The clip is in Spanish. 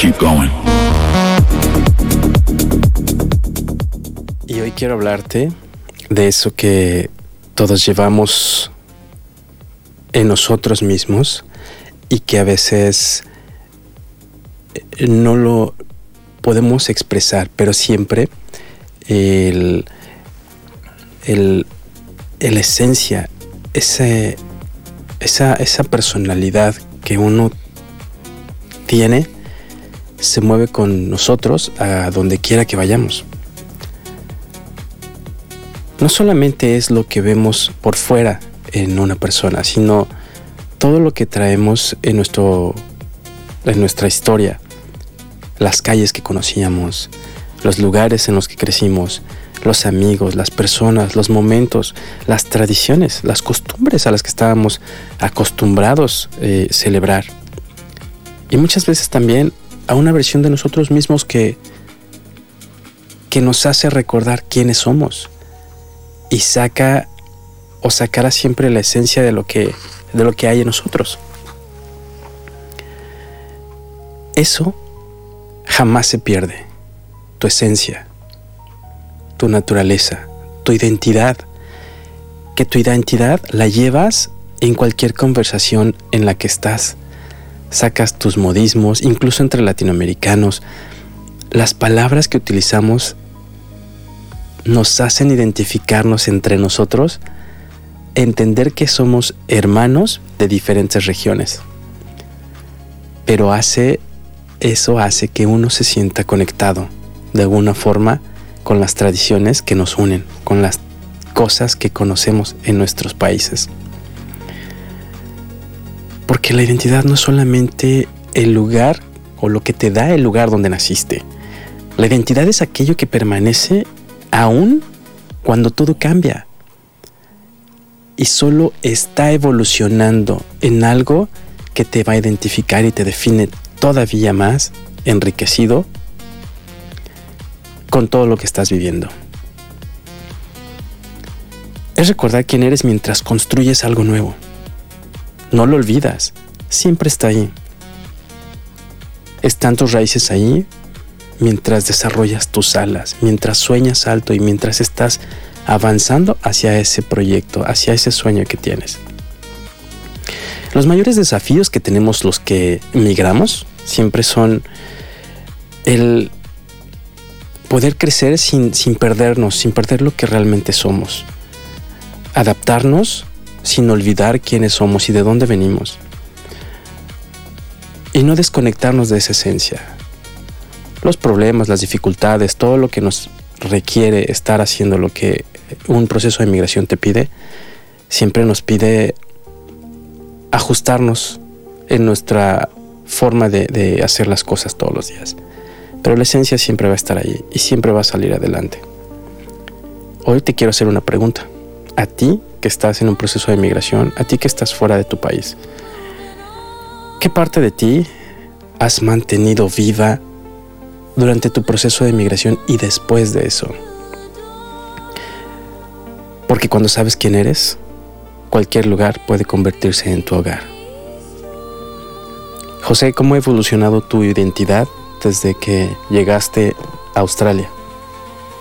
keep going. Y hoy quiero hablarte de eso que todos llevamos en nosotros mismos y que a veces no lo podemos expresar, pero siempre la esencia, esa personalidad que uno tiene, se mueve con nosotros a donde quiera que vayamos. No solamente es lo que vemos por fuera en una persona, sino todo lo que traemos en nuestra historia, las calles que conocíamos, los lugares en los que crecimos, los amigos, las personas, los momentos, las tradiciones, las costumbres a las que estábamos acostumbrados a celebrar. Y muchas veces también a una versión de nosotros mismos que nos hace recordar quiénes somos y sacará siempre la esencia de lo que hay en nosotros. Eso jamás se pierde. Tu esencia, tu naturaleza, tu identidad. Que tu identidad la llevas en cualquier conversación en la que estás. Sacas tus modismos, incluso entre latinoamericanos. Las palabras que utilizamos nos hacen identificarnos entre nosotros, entender que somos hermanos de diferentes regiones. Pero eso hace que uno se sienta conectado de alguna forma con las tradiciones que nos unen, con las cosas que conocemos en nuestros países. Porque la identidad no es solamente el lugar o lo que te da el lugar donde naciste. La identidad es aquello que permanece aún cuando todo cambia y solo está evolucionando en algo que te va a identificar y te define todavía más enriquecido con todo lo que estás viviendo. Es recordar quién eres mientras construyes algo nuevo. No lo olvidas, siempre está ahí. Están tus raíces ahí mientras desarrollas tus alas, mientras sueñas alto y mientras estás avanzando hacia ese proyecto, hacia ese sueño que tienes. Los mayores desafíos que tenemos los que migramos siempre son el poder crecer sin perdernos, sin perder lo que realmente somos. Adaptarnos sin olvidar quiénes somos y de dónde venimos. Y no desconectarnos de esa esencia. Los problemas, las dificultades, todo lo que nos requiere estar haciendo lo que un proceso de migración te pide, siempre nos pide ajustarnos en nuestra forma de hacer las cosas todos los días. Pero la esencia siempre va a estar ahí y siempre va a salir adelante. Hoy te quiero hacer una pregunta. A ti que estás en un proceso de migración, a ti que estás fuera de tu país, ¿qué parte de ti has mantenido viva durante tu proceso de migración y después de eso? Porque cuando sabes quién eres, cualquier lugar puede convertirse en tu hogar. José, ¿cómo ha evolucionado tu identidad desde que llegaste a Australia?